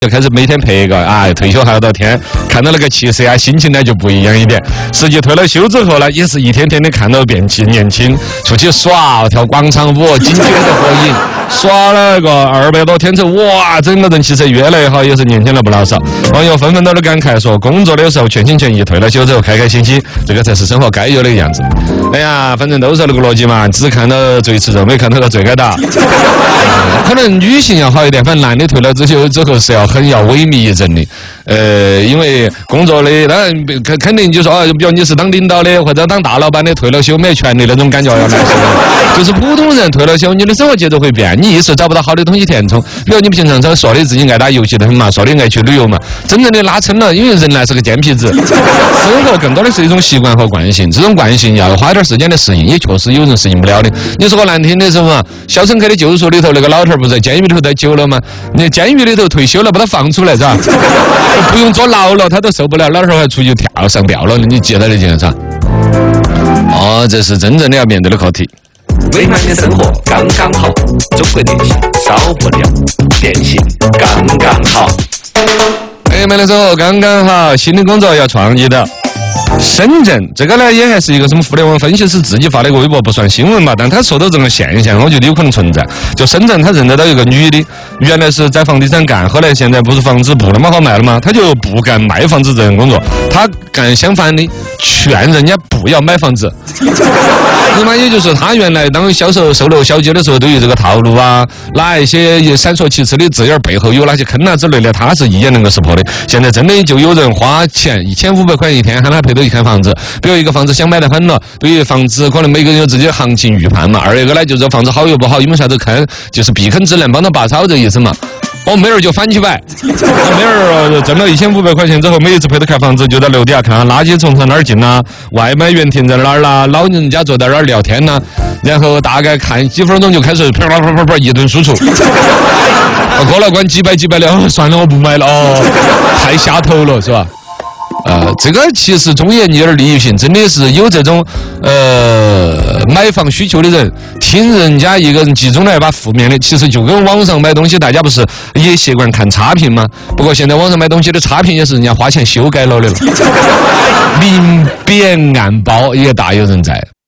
就开始每天拍一个啊，退休好多天，看到那个气色啊，心情呢就不一样一点。实际退了休之后呢，也是一天天的看到变年轻，出去耍，跳广场舞，紧接着合影，耍了个200多天之后，哇，整个人气色越来越好，也是年轻了不老少。网友纷纷都感慨说，工作的时候全心全意，退了休之后开开心心，这个才是生活该有的样子。哎呀，反正都是那个逻辑嘛，只看到最吃肉，没看到个最该打。可能女性要好一点，反正男的退了休之后是要萎靡一阵的。因为工作的当然肯定就说，比如你是当领导的或者当大老板的，退了休没权利那种感觉要难受。就是普通人退了休，你的生活节奏会变，你一时找不到好的东西填充。比如你平常说的自己爱打游戏的很嘛，说的爱去旅游嘛，真正的拉伸了，因为人呢是个贱皮子，生活更多的是一种习惯和惯性，这种惯性要花点时间的适应，也确实有人适应不了的。你说个难听的是嘛，《肖申克的救赎》里头那个老头不在监狱里头待久了吗？你监狱里头退休了，把他放出来是吧？不用坐牢了，他都受不了，老头还出去上吊了，你记得那件事？哦，这是真正的要面对的课题。 美满的生活刚刚好，中国电信少不了，电信刚刚好。 美满的生活刚刚好，新的工作要创意的。深圳这个呢，也还是一个什么互联网分析师自己发的一个微博，不算新闻吧，但他说到这个现象，我觉得有可能存在。就深圳，他认得到一个女的，原来是在房地产干，后来现在不是房子不那么好卖了吗？他就不干卖房子这样工作，他干相反的，劝人家不要买房子。那么也就是他原来当销售售楼小姐的时候，对于这个套路啊，哪一些闪烁其词的字眼背后有哪些坑啊之类的，他是一眼能够识破的。现在真的就有人花钱1500块一天，喊他陪到一看房子，比如一个房子想买得很了，对于房子可能每个人有自己的行情预判嘛。二一个呢，就是房子好与不好，有没有啥子坑，就是避坑指南，帮他拔草这意思嘛。没人就翻起摆，没人挣了1500块钱之后，每一次陪他看房子，就在楼底下看垃圾从哪儿进啦，外卖员停在哪儿啦，老人家坐在哪儿聊天啦，然后大概看几分钟就开始啪一顿输出。过了关几百的，算了，我不买了太下头了，是吧？这个其实忠言逆耳利于行，真的是有这种买房需求的人，听人家一个人集中来把负面的，其实就跟网上买东西，大家不是也习惯看差评吗？不过现在网上买东西的差评也是人家花钱修改了的了，明贬暗褒也大有人在。